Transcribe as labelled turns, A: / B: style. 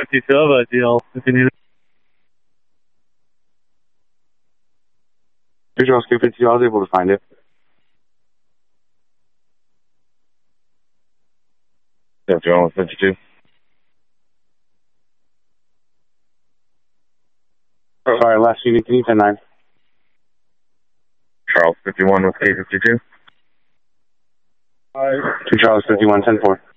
A: 52 of a deal if you need it.
B: Charles 252, I was able to find it.
C: Yeah, Joe 52.
B: Sorry, last unit, can you 10-9?
C: Charles 51 with K52.
B: 2 Charles 51, 10-4.